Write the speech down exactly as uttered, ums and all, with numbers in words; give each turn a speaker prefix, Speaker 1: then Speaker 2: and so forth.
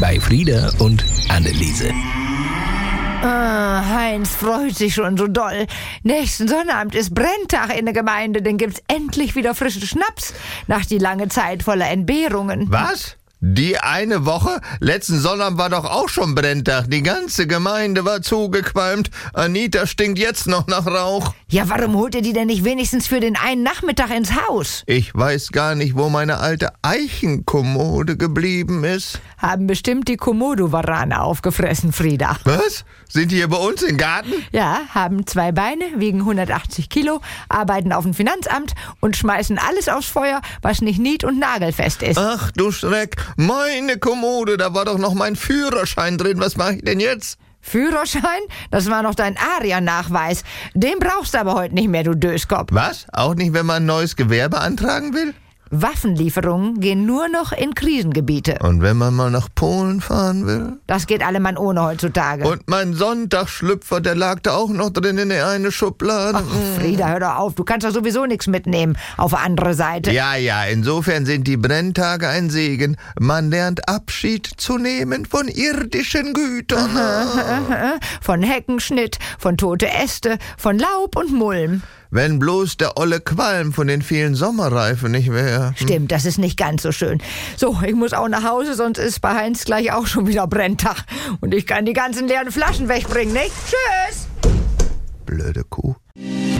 Speaker 1: bei Frieda und Anneliese.
Speaker 2: Ah, Heinz freut sich schon so doll. Nächsten Sonnabend ist Brenntag in der Gemeinde, dann gibt's endlich wieder frischen Schnaps nach die lange Zeit voller Entbehrungen.
Speaker 3: Was? Die eine Woche? Letzten Sonnabend war doch auch schon Brenntag. Die ganze Gemeinde war zugequalmt. Anita stinkt jetzt noch nach Rauch.
Speaker 2: Ja, warum holt ihr die denn nicht wenigstens für den einen Nachmittag ins Haus?
Speaker 3: Ich weiß gar nicht, wo meine alte Eichenkommode geblieben ist.
Speaker 2: Haben bestimmt die Komodo-Warane aufgefressen, Frieda.
Speaker 3: Was? Sind die hier bei uns im Garten?
Speaker 2: Ja, haben zwei Beine, wiegen hundertachtzig Kilo, arbeiten auf dem Finanzamt und schmeißen alles aufs Feuer, was nicht nied- und nagelfest ist.
Speaker 3: Ach du Schreck, meine Kommode, da war doch noch mein Führerschein drin. Was mache ich denn jetzt?
Speaker 2: Führerschein? Das war noch dein Aria-Nachweis. Den brauchst du aber heute nicht mehr, du Döskopf.
Speaker 3: Was? Auch nicht, wenn man ein neues Gewerbe antragen will?
Speaker 2: Waffenlieferungen gehen nur noch in Krisengebiete.
Speaker 3: Und wenn man mal nach Polen fahren will?
Speaker 2: Das geht allemann ohne heutzutage.
Speaker 3: Und mein Sonntagsschlüpfer, der lag da auch noch drin in der eine Schublade.
Speaker 2: Ach, Frieda, hör doch auf. Du kannst doch sowieso nichts mitnehmen auf der andere Seite.
Speaker 3: Ja, ja, insofern sind die Brenntage ein Segen. Man lernt Abschied zu nehmen von irdischen Gütern.
Speaker 2: Von Heckenschnitt, von tote Äste, von Laub und Mulm.
Speaker 3: Wenn bloß der olle Qualm von den vielen Sommerreifen nicht wäre.
Speaker 2: Stimmt, das ist nicht ganz so schön. So, ich muss auch nach Hause, sonst ist bei Heinz gleich auch schon wieder Brenntag. Und ich kann die ganzen leeren Flaschen wegbringen, nicht? Tschüss!
Speaker 3: Blöde Kuh.